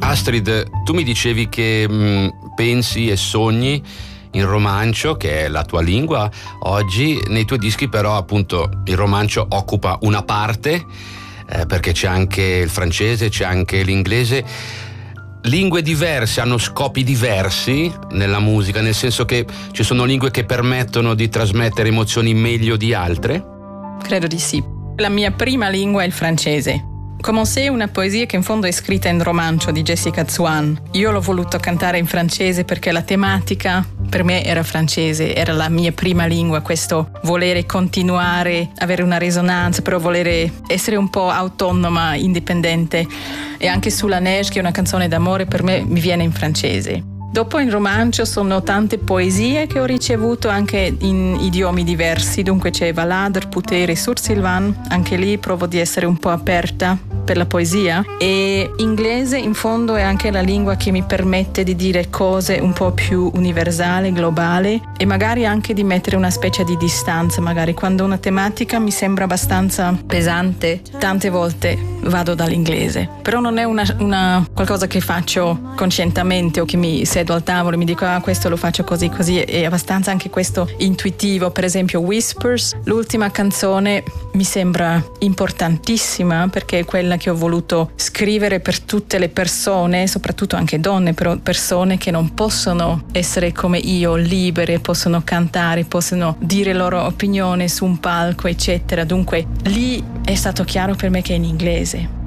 Astrid, tu mi dicevi che pensi e sogni in romancio, che è la tua lingua oggi. Nei tuoi dischi però appunto il romancio occupa una parte, perché c'è anche il francese, c'è anche l'inglese. Lingue diverse hanno scopi diversi nella musica, nel senso che ci sono lingue che permettono di trasmettere emozioni meglio di altre? Credo di sì. La mia prima lingua è il francese. Commencé una poesia che in fondo è scritta in romancio di Jessica Zwan. Io l'ho voluto cantare in francese perché la tematica per me era francese, era la mia prima lingua, questo volere continuare, avere una risonanza, però volere essere un po' autonoma, indipendente. E anche Sulla Neige, che è una canzone d'amore, per me mi viene in francese. Dopo in romancio sono tante poesie che ho ricevuto anche in idiomi diversi, dunque c'è Valader, Putere, Sur-Sylvan, anche lì provo di essere un po' aperta per la poesia, e inglese in fondo è anche la lingua che mi permette di dire cose un po' più universali, globali, e magari anche di mettere una specie di distanza. Magari quando una tematica mi sembra abbastanza pesante, tante volte vado dall'inglese, però non è una qualcosa che faccio coscientemente o che mi sedo al tavolo e mi dico questo lo faccio così, è abbastanza anche questo intuitivo. Per esempio Whispers, l'ultima canzone, mi sembra importantissima perché è quella che ho voluto scrivere per tutte le persone, soprattutto anche donne, però persone che non possono essere come io, libere, possono cantare, possono dire loro opinione su un palco, eccetera. Dunque lì è stato chiaro per me che è in inglese.